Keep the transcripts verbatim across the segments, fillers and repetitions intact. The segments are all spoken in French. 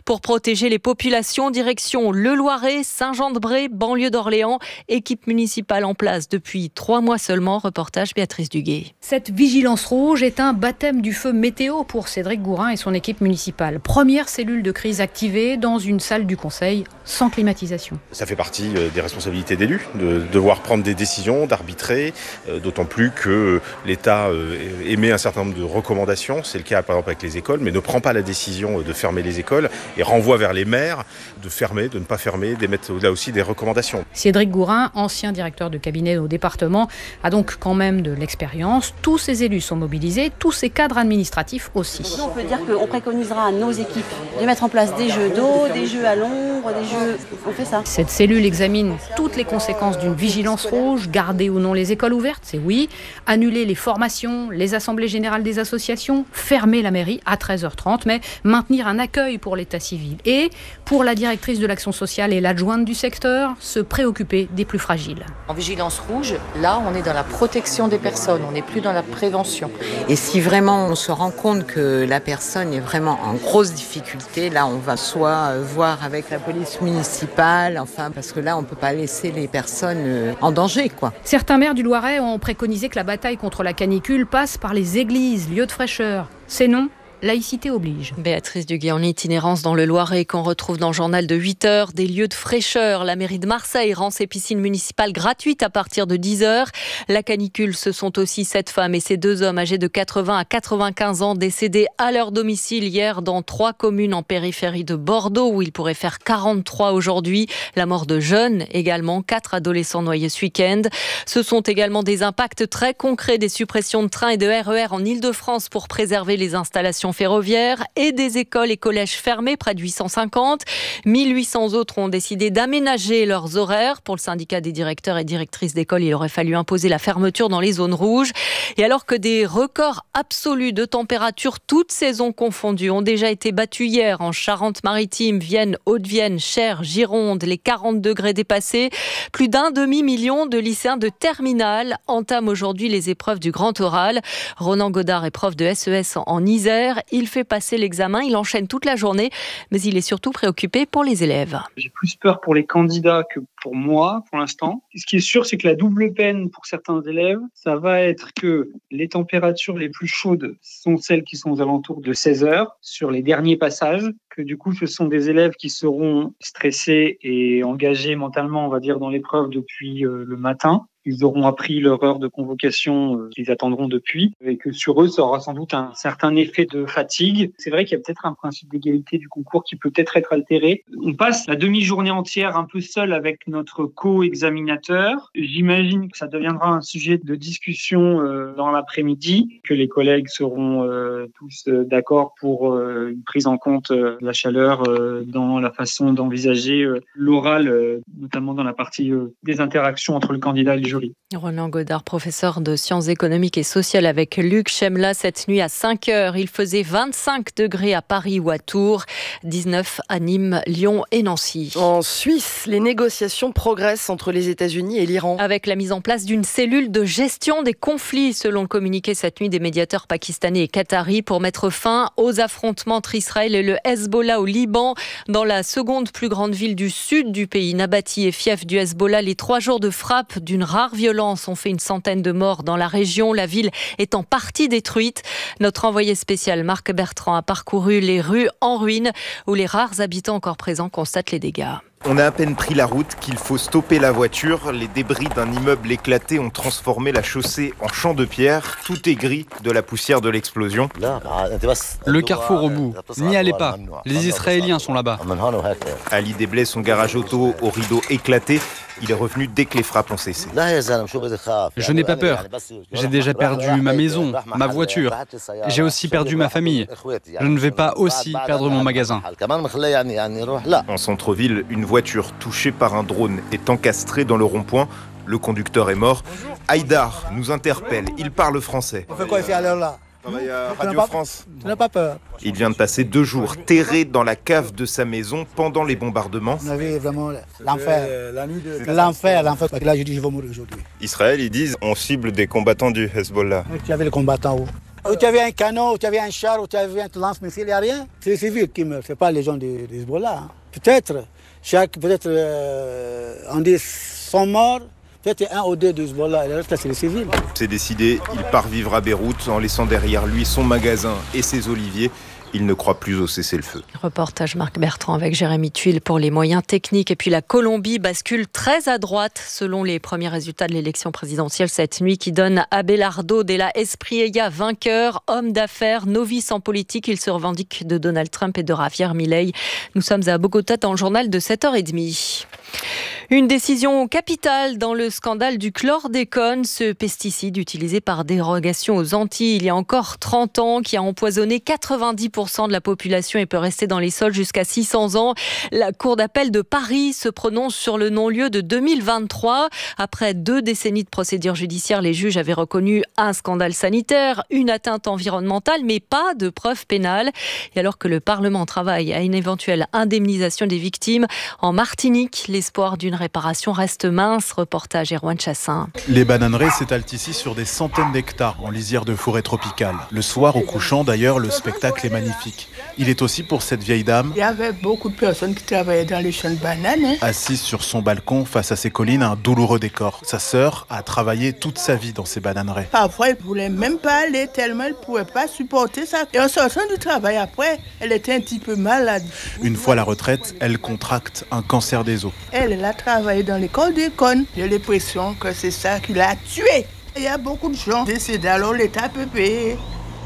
Pour protéger les populations, direction Le Loiret, Saint-Jean-de-Bray, banlieue d'Orléans, équipe municipale en place depuis trois mois seulement. Reportage Béatrice Duguay. Cette vigilance rouge est un baptême du feu météo pour Cédric Gourin et son équipe municipale. Première cellule de crise activée dans une salle du conseil sans climatisation. Ça fait partie des responsabilités d'élus, de devoir prendre des décisions, d'arbitrer, d'autant plus que l'État émet un certain nombre de recommandations. C'est le cas par exemple avec les écoles, mais ne prend pas la décision de fermer les écoles et renvoie vers les maires de fermer, de ne pas fermer, d'émettre là aussi des recommandations. Cédric Gourin, ancien directeur de cabinet au département, a donc quand même de l'expérience. Tous ces élus sont mobilisés, tous ces cadres administratifs aussi. Nous, on peut dire qu'on préconisera à nos équipes de mettre en place des jeux d'eau, des jeux à l'ombre, des jeux... On fait ça. Cette cellule examine toutes les conséquences d'une vigilance rouge, garder ou non les écoles ouvertes, c'est oui, annuler les formations, les assemblées générales des associations, fermer la mairie à treize heures trente, mais maintenir un accueil pour l'état civil. Et, pour la directrice de l'action sociale et l'adjointe du secteur, se préoccuper des plus fragiles. En vigilance rouge, là, on est dans la protection des personnes, on n'est plus dans la prévention. Et si vraiment on se rend compte que la personne est vraiment en grosse difficulté, là, on va soit voir avec la police municipale, enfin, parce que là, on ne peut pas laisser les personnes en danger, quoi. Certains maires du Loiret ont préconisé que la bataille contre la canicule passe par les églises, lieux de fraîcheur. C'est non. Laïcité oblige. Béatrice Duguay en itinérance dans le Loiret qu'on retrouve dans le journal de huit heures. Des lieux de fraîcheur. La mairie de Marseille rend ses piscines municipales gratuites à partir de dix heures. La canicule, ce sont aussi cette femme et ces deux hommes âgés de quatre-vingts à quatre-vingt-quinze ans décédés à leur domicile hier dans trois communes en périphérie de Bordeaux où il pourrait faire quarante-trois aujourd'hui. La mort de jeunes également. Quatre adolescents noyés ce week-end. Ce sont également des impacts très concrets des suppressions de trains et de R E R en Ile-de-France pour préserver les installations ferroviaires et des écoles et collèges fermés, près de huit cent cinquante. mille huit cents autres ont décidé d'aménager leurs horaires. Pour le syndicat des directeurs et directrices d'école, il aurait fallu imposer la fermeture dans les zones rouges. Et alors que des records absolus de température, toutes saisons confondues, ont déjà été battus hier en Charente-Maritime, Vienne, Haute-Vienne, Cher, Gironde, les quarante degrés dépassés. Plus d'un demi-million de lycéens de terminale entament aujourd'hui les épreuves du grand oral. Ronan Godard est prof de S E S en Isère. Il fait passer l'examen, il enchaîne toute la journée, mais il est surtout préoccupé pour les élèves. J'ai plus peur pour les candidats que pour moi, pour l'instant. Ce qui est sûr, c'est que la double peine pour certains élèves, ça va être que les températures les plus chaudes sont celles qui sont aux alentours de seize heures sur les derniers passages, que du coup, ce sont des élèves qui seront stressés et engagés mentalement, on va dire, dans l'épreuve depuis euh, le matin. Ils auront appris leur heure de convocation euh, qu'ils attendront depuis et que sur eux, ça aura sans doute un certain effet de fatigue. C'est vrai qu'il y a peut-être un principe d'égalité du concours qui peut peut-être être altéré. On passe la demi-journée entière un peu seul avec notre co-examinateur. J'imagine que ça deviendra un sujet de discussion euh, dans l'après-midi, que les collègues seront euh, tous euh, d'accord pour euh, une prise en compte euh, de la chaleur euh, dans la façon d'envisager euh, l'oral, euh, notamment dans la partie euh, des interactions entre le candidat et le jury. Roland Godard, professeur de sciences économiques et sociales avec Luc Chemla. Cette nuit à cinq heures, il faisait vingt-cinq degrés à Paris ou à Tours, dix-neuf à Nîmes, Lyon et Nancy. En Suisse, les négociations progressent entre les États-Unis et l'Iran. Avec la mise en place d'une cellule de gestion des conflits, selon le communiqué cette nuit des médiateurs pakistanais et qataris, pour mettre fin aux affrontements entre Israël et le Hezbollah au Liban. Dans la seconde plus grande ville du sud du pays, Nabati et fief du Hezbollah, les trois jours de frappe d'une rare violence ont fait une centaine de morts dans la région. La ville est en partie détruite. Notre envoyé spécial Marc Bertrand a parcouru les rues en ruine où les rares habitants encore présents constatent les dégâts. On a à peine pris la route qu'il faut stopper la voiture. Les débris d'un immeuble éclaté ont transformé la chaussée en champ de pierre. Tout est gris de la poussière de l'explosion. Le carrefour au bout. N'y allez pas. Les Israéliens sont là-bas. Ali déblaye son garage auto au rideau éclaté. Il est revenu dès que les frappes ont cessé. Je n'ai pas peur. J'ai déjà perdu ma maison, ma voiture. J'ai aussi perdu ma famille. Je ne vais pas aussi perdre mon magasin. En centre-ville, une voiture touchée par un drone est encastrée dans le rond-point. Le conducteur est mort. Haïdar nous interpelle. Il parle français. On fait quoi ici à l'heure là? Radio France. Tu n'as pas peur? Il vient de passer deux jours terré dans la cave de sa maison pendant les bombardements. On avait vraiment l'enfer. L'enfer, l'enfer. Là, je dis, je vais mourir aujourd'hui. Israël, ils disent, on cible des combattants du Hezbollah. Tu avais les combattants où? Où tu avais un canon, où tu avais un char, où tu avais un lance-missile, il n'y a rien. C'est les civils qui meurent, ce n'est pas les gens de Hezbollah. Hein. Peut-être, chaque, peut-être, euh, on dit cent morts, peut-être un ou deux de Hezbollah, et le reste, c'est les civils. C'est décidé, il part vivre à Beyrouth en laissant derrière lui son magasin et ses oliviers. Il ne croit plus au cessez-le-feu. Reportage Marc Bertrand avec Jérémy Tuile pour les moyens techniques. Et puis la Colombie bascule très à droite selon les premiers résultats de l'élection présidentielle cette nuit qui donne Abelardo de la Espriella vainqueur, homme d'affaires, novice en politique. Il se revendique de Donald Trump et de Javier Milei. Nous sommes à Bogota dans le journal de sept heures trente. Une décision capitale dans le scandale du chlordécone, ce pesticide utilisé par dérogation aux Antilles il y a encore trente ans, qui a empoisonné quatre-vingt-dix pour cent de la population et peut rester dans les sols jusqu'à six cents ans. La Cour d'appel de Paris se prononce sur le non-lieu de deux mille vingt-trois. Après deux décennies de procédures judiciaires, les juges avaient reconnu un scandale sanitaire, une atteinte environnementale, mais pas de preuves pénales. Et alors que le Parlement travaille à une éventuelle indemnisation des victimes, en Martinique, l'espoir d'une réparation reste mince. Reportage Erwan Chassin. Les bananeraies s'étalent ici sur des centaines d'hectares en lisière de forêt tropicale. Le soir, au couchant d'ailleurs, le spectacle est magnifique. Il est aussi pour cette vieille dame. Il y avait beaucoup de personnes qui travaillaient dans les champs de bananes. Hein. Assise sur son balcon face à ses collines, un douloureux décor. Sa sœur a travaillé toute sa vie dans ces bananeraies. Parfois, elle ne voulait même pas aller tellement elle ne pouvait pas supporter ça. Et en sortant du travail après, elle était un petit peu malade. Une fois à la retraite, elle contracte un cancer des os. Elle, elle a travaillé dans l'école d'école. J'ai l'impression que c'est ça qui l'a tuée. Il y a beaucoup de gens décédés, alors l'État peut payer.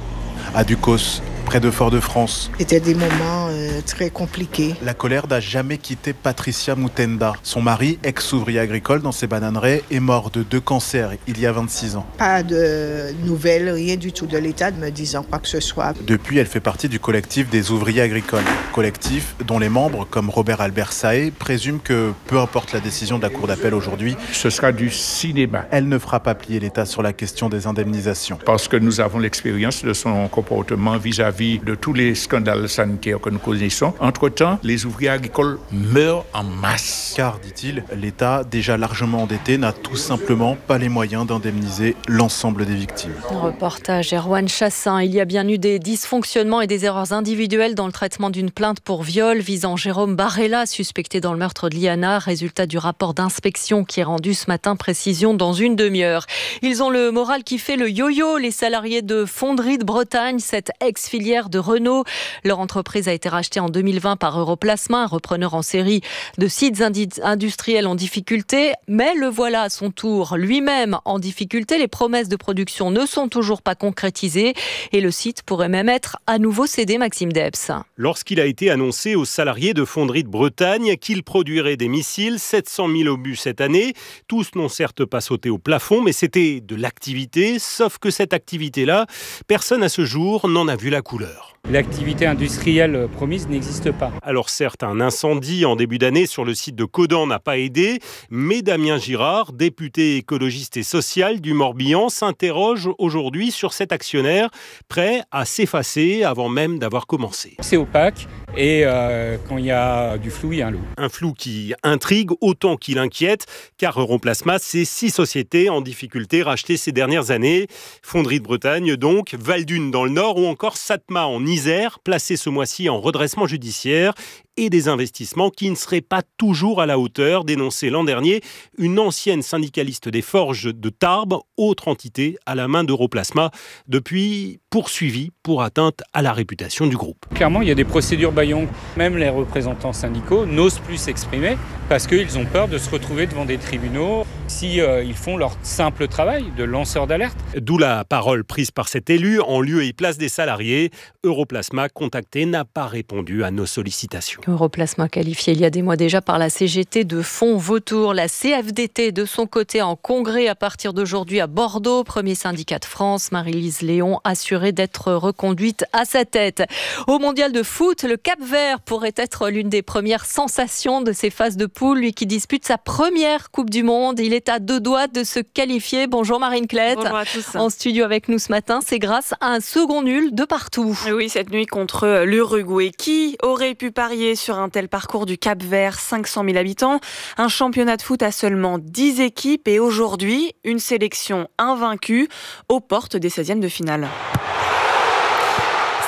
À Ducos, près de Fort-de-France. C'était des moments euh, très compliqués. La colère n'a jamais quitté Patricia Mutenda. Son mari, ex-ouvrier agricole dans ses bananeraies, est mort de deux cancers il y a vingt-six ans. Pas de nouvelles, rien du tout de l'État me disant quoi que ce soit. Depuis, elle fait partie du collectif des ouvriers agricoles. Collectif dont les membres, comme Robert Albert Saé, présument que, peu importe la décision de la Cour d'appel aujourd'hui, ce sera du cinéma. Elle ne fera pas plier l'État sur la question des indemnisations. Parce que nous avons l'expérience de son comportement vis-à-vis de tous les scandales sanitaires que nous connaissons. Entre-temps, les ouvriers agricoles meurent en masse. Car, dit-il, l'État, déjà largement endetté, n'a tout simplement pas les moyens d'indemniser l'ensemble des victimes. Reportage Erwan Chassin. Il y a bien eu des dysfonctionnements et des erreurs individuelles dans le traitement d'une plainte pour viol visant Jérôme Barella, suspecté dans le meurtre de Liana. Résultat du rapport d'inspection qui est rendu ce matin. Précision dans une demi-heure. Ils ont le moral qui fait le yo-yo, les salariés de Fonderie de Bretagne, cette ex-filière de Renault. Leur entreprise a été rachetée en deux mille vingt par Europlasma, un repreneur en série de sites industriels en difficulté. Mais le voilà à son tour lui-même en difficulté. Les promesses de production ne sont toujours pas concrétisées et le site pourrait même être à nouveau cédé. Maxime Debs. Lorsqu'il a été annoncé aux salariés de Fonderie de Bretagne qu'il produirait des missiles, sept cent mille obus cette année, tous n'ont certes pas sauté au plafond, mais c'était de l'activité, sauf que cette activité-là, personne à ce jour n'en a vu la couleur. L'activité industrielle promise n'existe pas. Alors certes, un incendie en début d'année sur le site de Caudan n'a pas aidé, mais Damien Girard, député écologiste et social du Morbihan, s'interroge aujourd'hui sur cet actionnaire prêt à s'effacer avant même d'avoir commencé. C'est opaque et euh, quand il y a du flou, il y a un loup. Un flou qui intrigue autant qu'il inquiète, car Europlasma, c'est six sociétés en difficulté rachetées ces dernières années. Fonderie de Bretagne donc, Valdune dans le Nord ou encore Satma en Isère, placé ce mois-ci en redressement judiciaire, et des investissements qui ne seraient pas toujours à la hauteur, dénonçait l'an dernier une ancienne syndicaliste des forges de Tarbes, autre entité à la main d'Europlasma, depuis poursuivie pour atteinte à la réputation du groupe. Clairement, il y a des procédures bâillons. Même les représentants syndicaux n'osent plus s'exprimer parce qu'ils ont peur de se retrouver devant des tribunaux si euh, ils font leur simple travail de lanceur d'alerte. D'où la parole prise par cet élu en lieu et place des salariés. Europlasma, contacté, n'a pas répondu à nos sollicitations. Europlasma qualifié il y a des mois déjà par la C G T de fonds vautours. La C F D T de son côté en congrès à partir d'aujourd'hui à Bordeaux. Premier syndicat de France, Marie-Lise Léon assurée d'être reconduite à sa tête. Au mondial de foot, le Cap-Vert pourrait être l'une des premières sensations de ces phases de poule. Lui qui dispute sa première Coupe du Monde. Il est à deux doigts de se qualifier. Bonjour Marine Klett. Bonjour à tous. En studio avec nous ce matin, c'est grâce à un second nul de partout. Oui, cette nuit contre l'Uruguay. Qui aurait pu parier sur un tel parcours du Cap-Vert, cinq cent mille habitants, un championnat de foot à seulement dix équipes et aujourd'hui, une sélection invaincue aux portes des seizièmes de finale.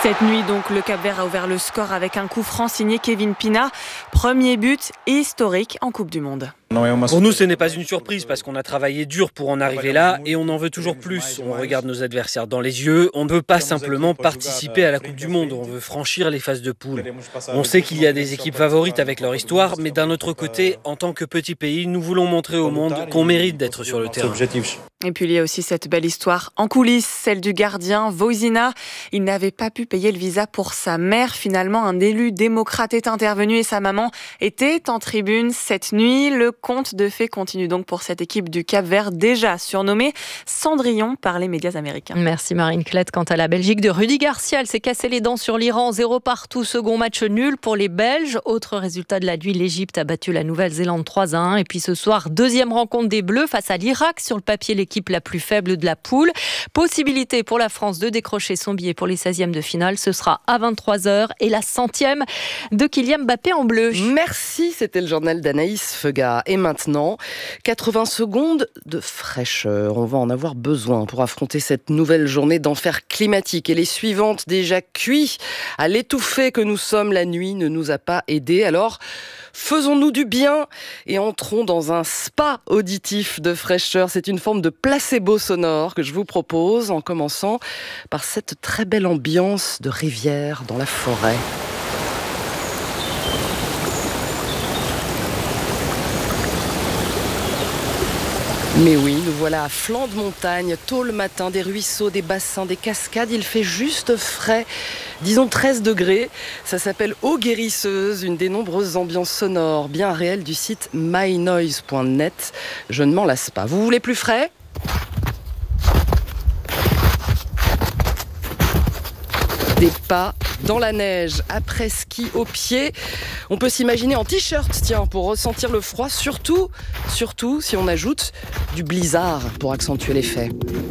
Cette nuit, donc, le Cap-Vert a ouvert le score avec un coup franc signé Kevin Pina. Premier but historique en Coupe du Monde. Pour nous, ce n'est pas une surprise parce qu'on a travaillé dur pour en arriver là et on en veut toujours plus. On regarde nos adversaires dans les yeux. On ne peut pas simplement participer à la Coupe du Monde. On veut franchir les phases de poule. On sait qu'il y a des équipes favorites avec leur histoire, mais d'un autre côté, en tant que petit pays, nous voulons montrer au monde qu'on mérite d'être sur le terrain. Et puis il y a aussi cette belle histoire en coulisses, celle du gardien Vojina. Il n'avait pas pu payer le visa pour sa mère. Finalement, un élu démocrate est intervenu et sa maman était en tribune cette nuit. Le conte de fées continue donc pour cette équipe du Cap-Vert, déjà surnommée Cendrillon par les médias américains. Merci Marine Klett. Quant à la Belgique de Rudy Garcia, elle s'est cassé les dents sur l'Iran, zéro partout, second match nul pour les Belges. Autre résultat de la nuit, l'Égypte a battu la Nouvelle-Zélande trois à un. Et puis ce soir, deuxième rencontre des Bleus face à l'Irak, sur le papier l'équipe la plus faible de la poule. Possibilité pour la France de décrocher son billet pour les seizièmes de finale, ce sera à vingt-trois heures et la centième de Kylian Mbappé en bleu. Merci, c'était le journal d'Anaïs Feuga. Et maintenant, quatre-vingts secondes de fraîcheur. On va en avoir besoin pour affronter cette nouvelle journée d'enfer climatique. Et les suivantes, déjà cuits à l'étouffée que nous sommes la nuit, ne nous a pas aidés. Alors, faisons-nous du bien et entrons dans un spa auditif de fraîcheur. C'est une forme de placebo sonore que je vous propose, en commençant par cette très belle ambiance de rivière dans la forêt. Mais oui, nous voilà à flanc de montagne, tôt le matin, des ruisseaux, des bassins, des cascades. Il fait juste frais, disons treize degrés. Ça s'appelle Eau guérisseuse, une des nombreuses ambiances sonores bien réelles du site my noise point net. Je ne m'en lasse pas. Vous voulez plus frais ? Des pas dans la neige, après ski au pied. On peut s'imaginer en t-shirt, tiens, pour ressentir le froid, surtout, surtout si on ajoute du blizzard pour accentuer l'effet.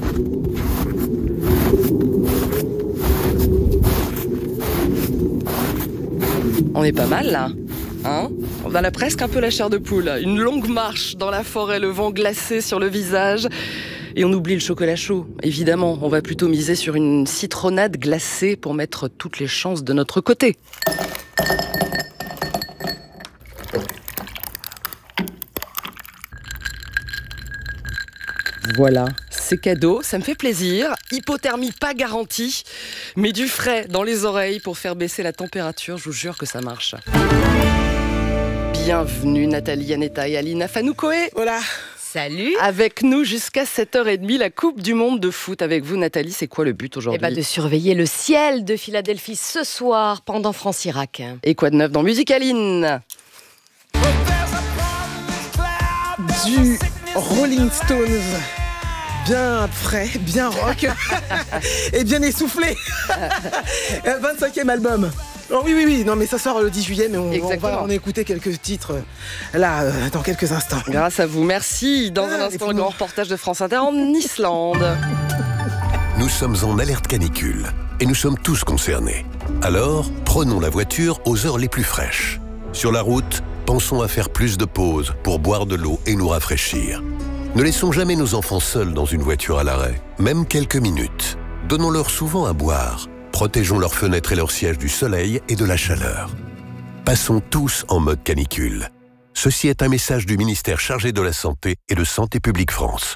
On est pas mal là, hein ? On a là presque un peu la chair de poule. Une longue marche dans la forêt, le vent glacé sur le visage. Et on oublie le chocolat chaud, évidemment. On va plutôt miser sur une citronnade glacée pour mettre toutes les chances de notre côté. Voilà, c'est cadeau, ça me fait plaisir. Hypothermie pas garantie, mais du frais dans les oreilles pour faire baisser la température. Je vous jure que ça marche. Bienvenue Nathalie, Aneta et Aline Afanoukoé. Voilà. Salut. Avec nous jusqu'à sept heures trente, la Coupe du Monde de foot. Avec vous, Nathalie, c'est quoi le but aujourd'hui ? Eh ben, de surveiller le ciel de Philadelphie ce soir pendant France-Irak. Et quoi de neuf dans Musique Aline ? Du Rolling Stones. Bien frais, bien rock et bien essoufflé. vingt-cinquième album. Oh oui, oui, oui, non mais ça sort le dix juillet, mais on, on va en écouter quelques titres là, euh, dans quelques instants. Grâce à vous, merci. Dans ah, un instant, le grand reportage de France Inter en Islande. Nous sommes en alerte canicule et nous sommes tous concernés. Alors, prenons la voiture aux heures les plus fraîches. Sur la route, pensons à faire plus de pauses pour boire de l'eau et nous rafraîchir. Ne laissons jamais nos enfants seuls dans une voiture à l'arrêt, même quelques minutes. Donnons-leur souvent à boire. Protégeons leurs fenêtres et leurs sièges du soleil et de la chaleur. Passons tous en mode canicule. Ceci est un message du ministère chargé de la Santé et de Santé publique France.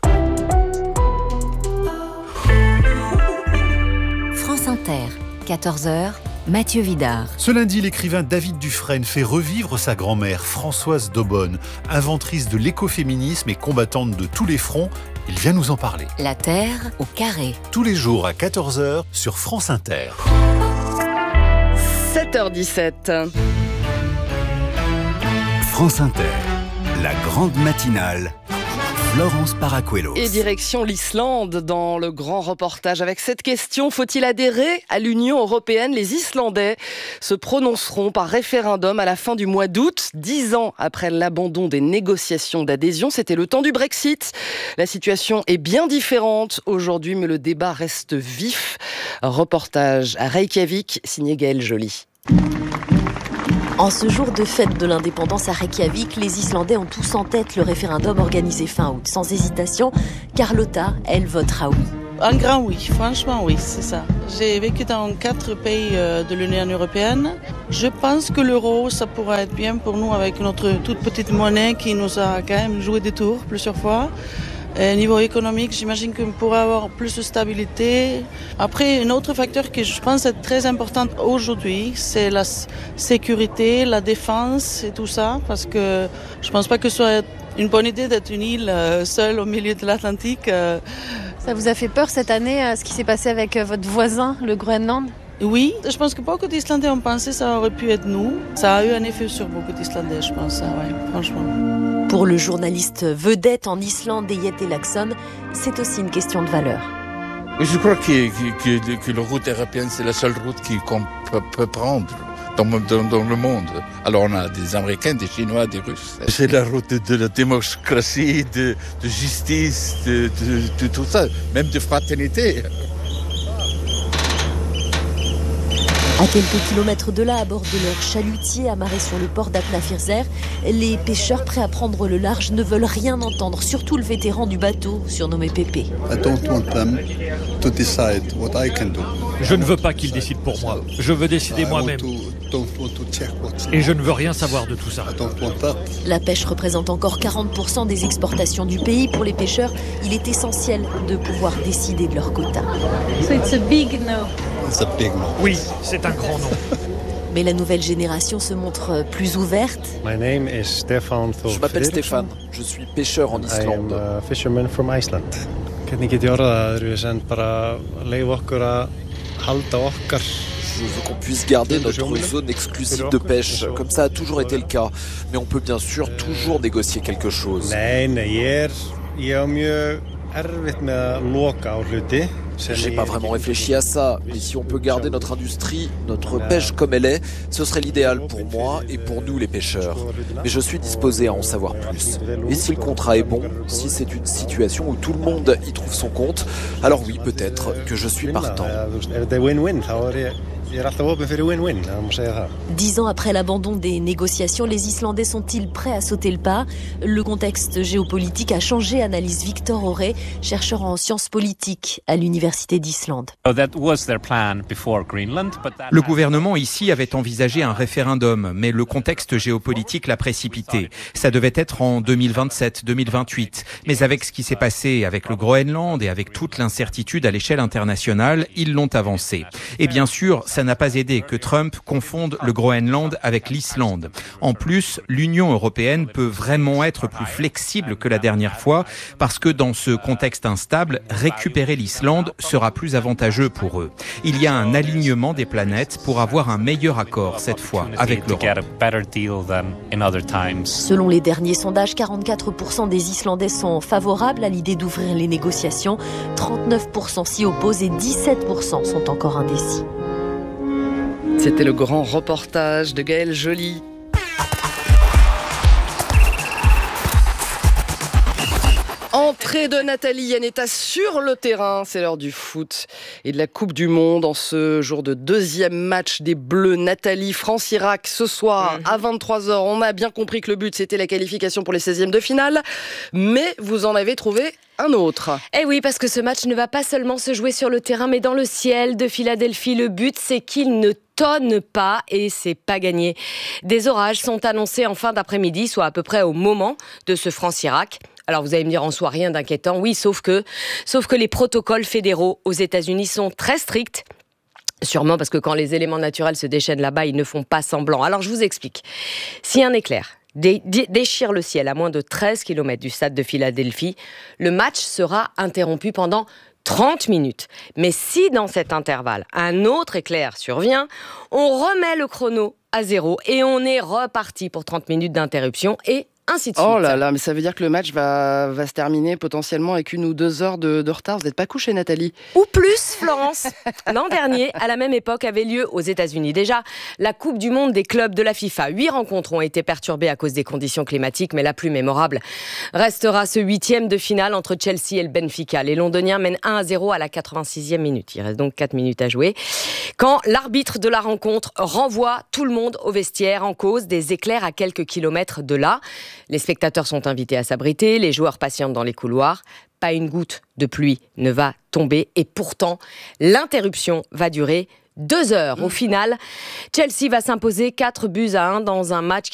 France Inter, quatorze heures, Mathieu Vidard. Ce lundi, l'écrivain David Dufresne fait revivre sa grand-mère, Françoise d'Aubonne, inventrice de l'écoféminisme et combattante de tous les fronts. Il vient nous en parler. La Terre au carré. Tous les jours à quatorze heures sur France Inter. sept heures dix-sept. France Inter, la grande matinale. Florence Paracuelos. Et direction l'Islande dans le grand reportage avec cette question. Faut-il adhérer à l'Union européenne ? Les Islandais se prononceront par référendum à la fin du mois d'août, dix ans après l'abandon des négociations d'adhésion. C'était le temps du Brexit. La situation est bien différente aujourd'hui, mais le débat reste vif. Reportage à Reykjavik, signé Gaël Joly. En ce jour de fête de l'indépendance à Reykjavik, les Islandais ont tous en tête le référendum organisé fin août. Sans hésitation, Carlotta, elle, votera oui. Un grand oui, franchement oui, c'est ça. J'ai vécu dans quatre pays de l'Union européenne. Je pense que l'euro, ça pourrait être bien pour nous avec notre toute petite monnaie qui nous a quand même joué des tours plusieurs fois. Et niveau économique, j'imagine qu'on pourrait avoir plus de stabilité. Après, un autre facteur que je pense être très important aujourd'hui, c'est la sécurité, la défense et tout ça, parce que je pense pas que ce soit une bonne idée d'être une île seule au milieu de l'Atlantique. Ça vous a fait peur cette année, ce qui s'est passé avec votre voisin, le Groenland ? Oui, je pense que beaucoup d'Islandais ont pensé que ça aurait pu être nous. Ça a eu un effet sur beaucoup d'Islandais, je pense, ouais, franchement. Pour le journaliste vedette en Islande, Jette Laxson, c'est aussi une question de valeur. Je crois que, que, que, que la route européenne, c'est la seule route qu'on peut, peut prendre dans, dans, dans le monde. Alors on a des Américains, des Chinois, des Russes. C'est la route de la démocratie, de, de justice, de, de, de tout ça, même de fraternité. À quelques kilomètres de là, à bord de leur chalutier amarré sur le port d'Atnafirzer, les pêcheurs prêts à prendre le large ne veulent rien entendre, surtout le vétéran du bateau, surnommé Pépé. Je ne veux pas qu'ils décident pour moi. Je veux décider moi-même. Et je ne veux rien savoir de tout ça. La pêche représente encore quarante pour cent des exportations du pays. Pour les pêcheurs, il est essentiel de pouvoir décider de leur quota. So it's a big no. Oui, c'est un grand nom. Mais la nouvelle génération se montre plus ouverte. Je m'appelle Stéphane, je suis pêcheur en Islande. Je veux qu'on puisse garder notre zone exclusive de pêche, comme ça a toujours été le cas. Mais on peut bien sûr toujours négocier quelque chose. J'ai pas vraiment réfléchi à ça, mais si on peut garder notre industrie, notre pêche comme elle est, ce serait l'idéal pour moi et pour nous les pêcheurs. Mais je suis disposé à en savoir plus. Et si le contrat est bon, si c'est une situation où tout le monde y trouve son compte, alors oui, peut-être que je suis partant. Dix ans après l'abandon des négociations, les Islandais sont-ils prêts à sauter le pas ? Le contexte géopolitique a changé, analyse Victor Auré, chercheur en sciences politiques à l'Université d'Islande. Le gouvernement ici avait envisagé un référendum, mais le contexte géopolitique l'a précipité. Ça devait être en deux mille vingt-sept deux mille vingt-huit. Mais avec ce qui s'est passé avec le Groenland et avec toute l'incertitude à l'échelle internationale, ils l'ont avancé. Et bien sûr, ça n'a pas aidé que Trump confonde le Groenland avec l'Islande. En plus, l'Union européenne peut vraiment être plus flexible que la dernière fois parce que dans ce contexte instable, récupérer l'Islande sera plus avantageux pour eux. Il y a un alignement des planètes pour avoir un meilleur accord cette fois avec l'Europe. Selon les derniers sondages, quarante-quatre pour cent des Islandais sont favorables à l'idée d'ouvrir les négociations, trente-neuf pour cent s'y opposent et dix-sept pour cent sont encore indécis. C'était le grand reportage de Gaël Joly. Entrée de Nathalie Yanetta sur le terrain, c'est l'heure du foot et de la Coupe du Monde en ce jour de deuxième match des Bleus. Nathalie, France-Irak ce soir à vingt-trois heures. On a bien compris que le but c'était la qualification pour les seizièmes de finale, mais vous en avez trouvé un autre. Eh oui, parce que ce match ne va pas seulement se jouer sur le terrain, mais dans le ciel de Philadelphie. Le but, c'est qu'il ne tonne pas et c'est pas gagné. Des orages sont annoncés en fin d'après-midi, soit à peu près au moment de ce France-Irak. Alors vous allez me dire en soi rien d'inquiétant, oui, sauf que, sauf que les protocoles fédéraux aux États-Unis sont très stricts. Sûrement parce que quand les éléments naturels se déchaînent là-bas, ils ne font pas semblant. Alors je vous explique. Si un éclair dé- dé- déchire le ciel à moins de treize kilomètres du stade de Philadelphie, le match sera interrompu pendant trente minutes. Mais si dans cet intervalle, un autre éclair survient, on remet le chrono à zéro et on est reparti pour trente minutes d'interruption et ainsi de suite. Oh là là, mais ça veut dire que le match va, va se terminer potentiellement avec une ou deux heures de, de retard. Vous n'êtes pas couché, Nathalie ? Ou plus, Florence. L'an dernier, à la même époque, avait lieu aux États-Unis. Déjà, la Coupe du Monde des clubs de la FIFA. Huit rencontres ont été perturbées à cause des conditions climatiques, mais la plus mémorable restera ce huitième de finale entre Chelsea et le Benfica. Les Londoniens mènent un à zéro à la quatre-vingt-sixième minute. Il reste donc quatre minutes à jouer. Quand l'arbitre de la rencontre renvoie tout le monde au vestiaire en cause des éclairs à quelques kilomètres de là. Les spectateurs sont invités à s'abriter, les joueurs patientent dans les couloirs. Pas une goutte de pluie ne va tomber et pourtant, l'interruption va durer deux heures. Au final, Chelsea va s'imposer quatre buts à un dans un match qui